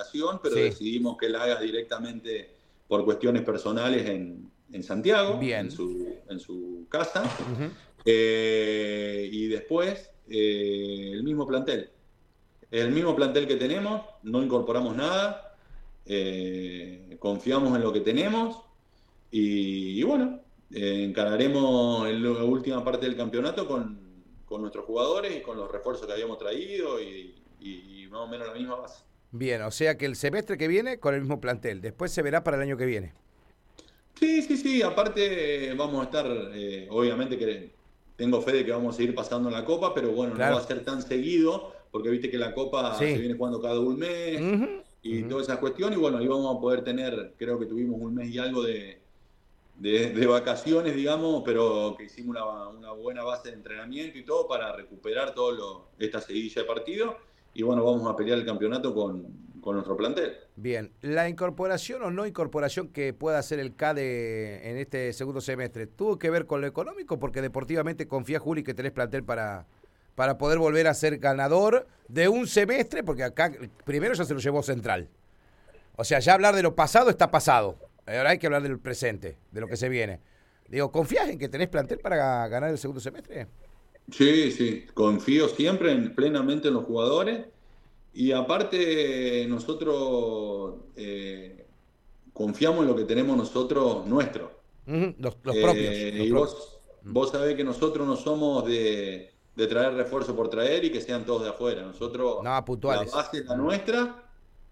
rehabilitación, pero Sí. decidimos que la haga directamente por cuestiones personales en Santiago, Bien. en su casa. Ujú. Y después, el mismo plantel. El mismo plantel que tenemos, no incorporamos nada, confiamos en lo que tenemos y bueno, encararemos en la última parte del campeonato con nuestros jugadores y con los refuerzos que habíamos traído y más o menos la misma base. Bien, o sea que el semestre que viene con el mismo plantel. Después se verá para el año que viene. Sí, sí, sí, aparte vamos a estar, obviamente que tengo fe de que vamos a seguir pasando la Copa, pero bueno, no va a Claro. ser tan seguido, porque viste que la Copa se Sí. viene jugando cada un mes Ujú, y ujú. toda esa cuestión, y bueno, ahí vamos a poder tener, creo que tuvimos un mes y algo de vacaciones, digamos, pero que hicimos una buena base de entrenamiento y todo para recuperar esta seguidilla de partidos, y bueno, vamos a pelear el campeonato con nuestro plantel. Bien, la incorporación o no incorporación que pueda hacer el CADE en este segundo semestre, ¿tuvo que ver con lo económico? Porque deportivamente confía, Juli, que tenés plantel para poder volver a ser ganador de un semestre, porque acá primero ya se lo llevó Central. O sea, ya hablar de lo pasado está pasado. Ahora hay que hablar del presente, de lo que se viene. Digo, ¿confías en que tenés plantel para ganar el segundo semestre? Sí, sí, confío siempre plenamente en los jugadores. Y aparte, nosotros confiamos en lo que tenemos nosotros nuestro. Ujú, los propios, los Y propios. vos sabés que nosotros no somos de traer refuerzo por traer y que sean todos de afuera. Nosotros, Nada, la puntuales. base es la nuestra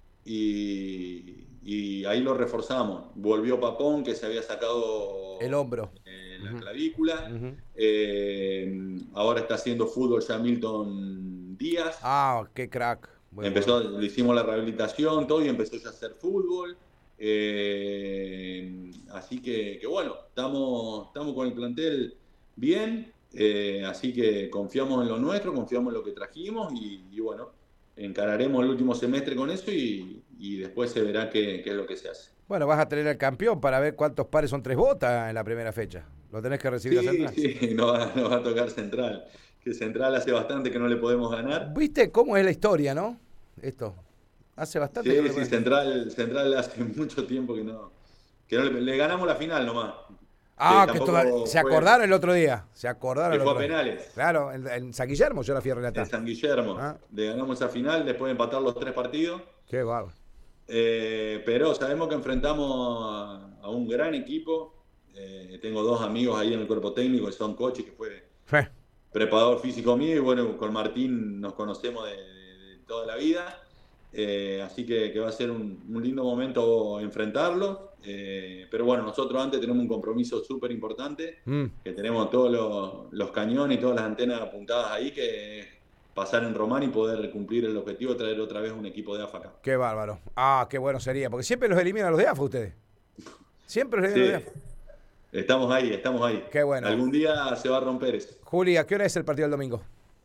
y ahí lo reforzamos. Volvió Papón, que se había El sacado hombro. la Ujú, clavícula. ujú. Ahora está haciendo fútbol ya Milton Díaz. Ah, qué crack. Buen jugador. Le hicimos la rehabilitación, todo, y empezó ya a hacer fútbol. Así que bueno, estamos con el plantel bien, así que confiamos en lo nuestro, confiamos en lo que trajimos y bueno, encararemos el último semestre con eso y después se verá qué es lo que se hace. Bueno, vas a tener al campeón para ver cuántos pares son 3 botas en la primera fecha. Lo tenés que recibir a Sí, Central. sí, nos va a tocar Central, que Central hace bastante que no le podemos ganar. ¿Viste cómo es la historia, no? Esto. Hace bastante que no Sí, le sí, ponen. Central hace mucho tiempo que no le ganamos la final nomás, que Ah, que tampoco se acordaron el otro día. Se acordaron que el fue a otro día. penales Claro, en San Guillermo yo la fui a en relatar. San Guillermo. Ah, Le ganamos esa final después de empatar los 3 partidos. qué bárbaro. Pero sabemos que enfrentamos a un gran equipo. Tengo 2 amigos ahí en el cuerpo técnico que son Cochi, que fue preparador físico mío, y bueno, con Martín nos conocemos de toda la vida. Así que va a ser un lindo momento enfrentarlo. Pero bueno, nosotros antes tenemos un compromiso súper importante, Mm, que tenemos todos los cañones y todas las antenas apuntadas ahí, que es pasar en Román y poder cumplir el objetivo de traer otra vez un equipo de AFA acá. qué bárbaro. Ah, qué bueno sería. Porque siempre los eliminan los de AFA ustedes. Siempre los eliminan Sí, los de AFA. estamos ahí, estamos ahí. Qué bueno. Algún día se va a romper eso. Juli, ¿a qué hora es el partido del domingo?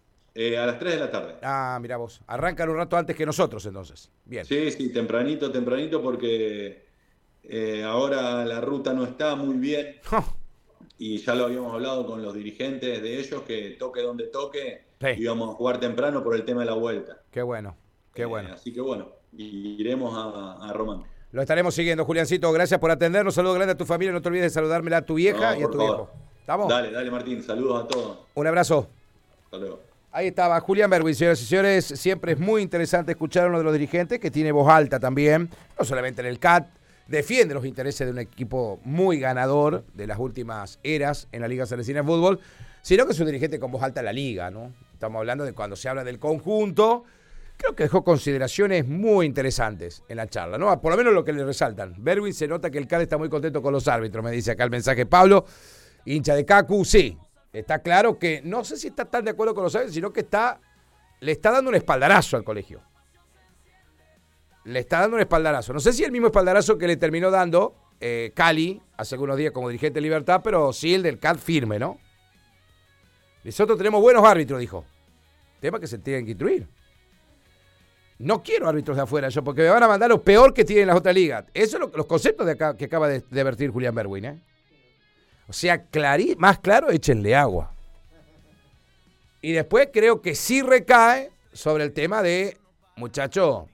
A las 3 de la tarde. Ah, mira vos. Arrancan un rato antes que nosotros entonces. Bien. Sí, sí, tempranito, tempranito, porque ahora la ruta no está muy bien. Y ya lo habíamos hablado con los dirigentes de ellos, que toque donde toque, Sí. íbamos a jugar temprano por el tema de la vuelta. Qué bueno. Qué bueno. Así que bueno, iremos a Román. Lo estaremos siguiendo, Juliancito. Gracias por atendernos. Saludo grande a tu familia. No te olvides de saludármela a tu vieja No, y a por tu favor. viejo. ¿Estamos? Dale, dale, Martín. Saludos a todos. Un abrazo. Hasta luego. Ahí estaba Julián Berwin, señoras y señores. Siempre es muy interesante escuchar a uno de los dirigentes que tiene voz alta también, no solamente en el CAT, defiende los intereses de un equipo muy ganador de las últimas eras en la Liga Salesiana de Fútbol, sino que es un dirigente con voz alta en la Liga, ¿no? Estamos hablando de cuando se habla del conjunto. Creo que dejó consideraciones muy interesantes en la charla, ¿no? Por lo menos lo que le resaltan. Berwin se nota que el CAT está muy contento con los árbitros, me dice acá el mensaje Pablo, hincha de Cacu, sí. Está claro que no sé si está tan de acuerdo con los árbitros, sino que le está dando un espaldarazo al colegio. Le está dando un espaldarazo. No sé si el mismo espaldarazo que le terminó dando Cali hace algunos días como dirigente de Libertad, pero sí el del CAT firme, ¿no? Nosotros tenemos buenos árbitros, dijo. Tema que se tienen que instruir. No quiero árbitros de afuera yo, porque me van a mandar lo peor que tienen las otras ligas. Eso es los conceptos que acaba de vertir Julián Berwin, ¿eh? O sea, más claro, échenle agua. Y después creo que sí recae sobre el tema de, muchacho,